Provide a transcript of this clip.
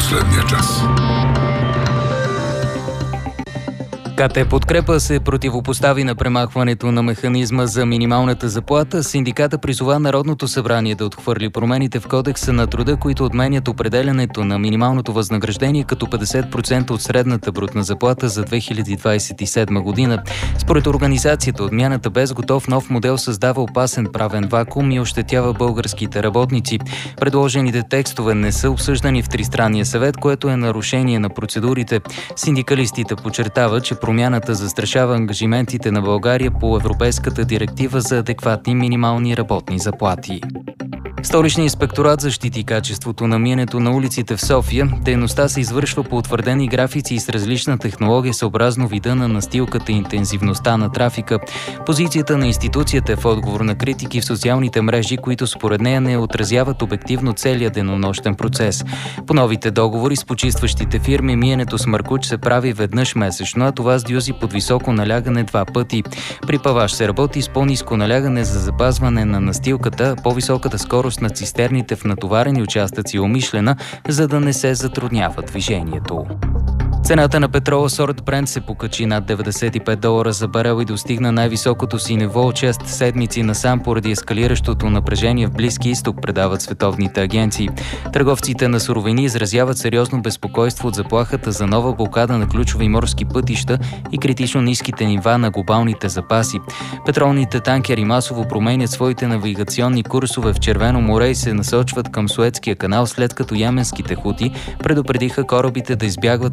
последния час. КТ Подкрепа се противопостави на премахването на механизма за минималната заплата. Синдиката призова Народното събрание да отхвърли промените в Кодекса на труда, които отменят определянето на минималното възнаграждение като 50% от средната брутна заплата за 2027 година. Според организацията, отмяната без готов нов модел създава опасен правен вакуум и ощетява българските работници. Предложените текстове не са обсъждани в Тристранния съвет, което е нарушение на процедурите. Синдикалистите подчертават, че промяната застрашава ангажиментите на България по Европейската директива за адекватни минимални работни заплати. Столичният инспекторат защити качеството на миенето на улиците в София. Дейността се извършва по утвърдени графици и с различна технология съобразно вида на настилката и интензивността на трафика. Позицията на институцията е в отговор на критики в социалните мрежи, които според нея не отразяват обективно целия денонощен процес. По новите договори с почистващите фирми миенето с маркуч се прави веднъж месечно, а това с дюзи под високо налягане 2 пъти. При паваж се работи с по-ниско налягане за запазване на настилката, по-високата скорост на цистерните в натоварени участъци е умишлена, за да не се затруднява движението. Цената на петрола сорт Brent се покачи над $95 за барел и достигна най-високото си ниво от 6 седмици насам поради ескалиращото напрежение в Близки изток, предават световните агенции. Търговците на суровини изразяват сериозно безпокойство от заплахата за нова блокада на ключови морски пътища и критично ниските нива на глобалните запаси. Петролните танкери масово променят своите навигационни курсове в Червено море и се насочват към Суетския канал, след като яменските хути предупредиха корабите да избягват